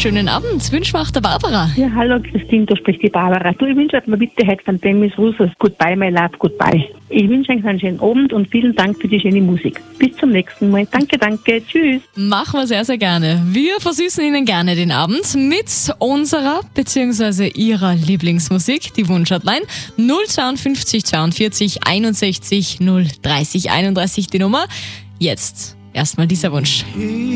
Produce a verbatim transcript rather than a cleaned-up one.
schönen Abend wünschen wir auch der Barbara. Ja, hallo Christine, da spricht die Barbara. Du, ich wünsche mir bitte heute von Demis Roussos Goodbye, my love, goodbye. Ich wünsche euch einen schönen Abend und vielen Dank für die schöne Musik. Bis zum nächsten Mal. Danke, danke. Tschüss. Machen wir sehr, sehr gerne. Wir versüßen Ihnen gerne den Abend mit unserer bzw. Ihrer Lieblingsmusik, die Wunschhotline null zweiundfünfzig zweiundvierzig einundsechzig null dreißig einunddreißig die Nummer. Jetzt erstmal dieser Wunsch.